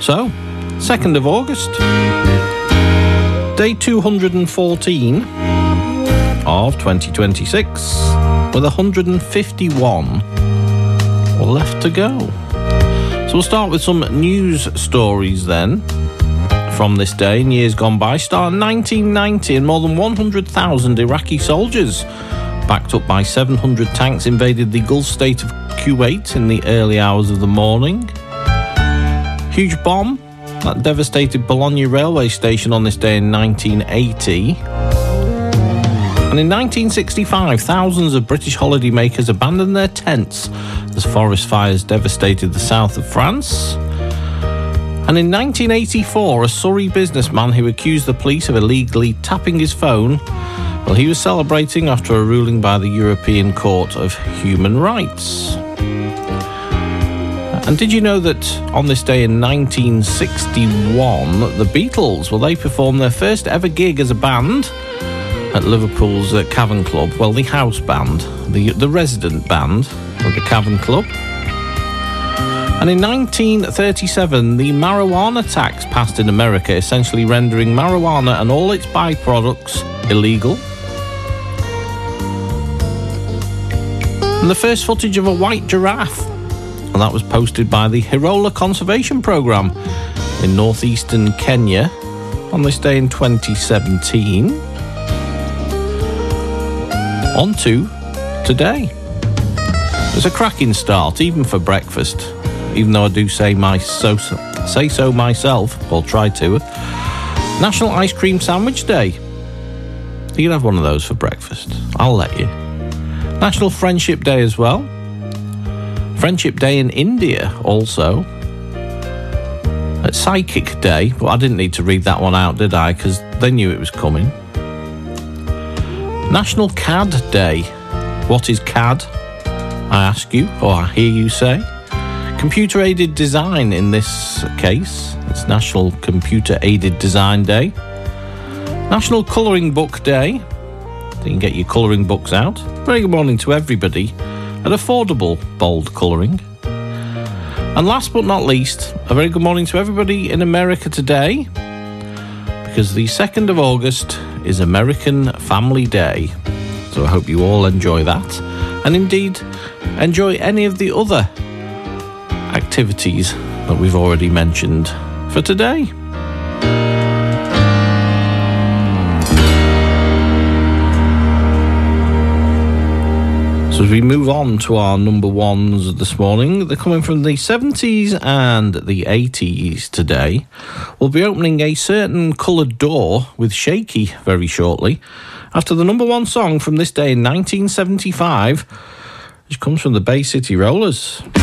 So, 2nd of August, day 214 of 2026, with 151 left to go. So we'll start with some news stories then from this day in years gone by. Start in 1990 and more than 100,000 Iraqi soldiers, backed up by 700 tanks, invaded the Gulf state of Kuwait in the early hours of the morning. Huge bomb that devastated Bologna railway station on this day in 1980. And in 1965, thousands of British holidaymakers abandoned their tents as forest fires devastated the south of France. And in 1984, a Surrey businessman who accused the police of illegally tapping his phone, well, he was celebrating after a ruling by the European Court of Human Rights. And did you know that on this day in 1961, the Beatles, well, they performed their first ever gig as a band at Liverpool's Cavern Club? Well, the house band, the resident band of the Cavern Club. And in 1937, the marijuana tax passed in America, essentially rendering marijuana and all its byproducts illegal. And the first footage of a white giraffe, and that was posted by the Hirola Conservation Programme in northeastern Kenya on this day in 2017. On to today. It's a cracking start, even for breakfast, even though I do say so myself, or try to. National Ice Cream Sandwich Day. You can have one of those for breakfast. I'll let you. National Friendship Day as well. Friendship Day in India also. It's Psychic Day, but I didn't need to read that one out, did I? Because they knew it was coming. National CAD Day. What is CAD? I ask you, or I hear you say. Computer-aided design in this case. It's National Computer-Aided Design Day. National Colouring Book Day. So you can get your colouring books out. Very good morning to everybody at affordable bold colouring. And last but not least, a very good morning to everybody in America today, because the 2nd of August is American Family Day. So I hope you all enjoy that, and indeed enjoy any of the other activities that we've already mentioned for today. So as we move on to our number ones this morning, they're coming from the 70s and the 80s today. We'll be opening a certain coloured door with Shaky very shortly, after the number one song from this day in 1975, which comes from the Bay City Rollers.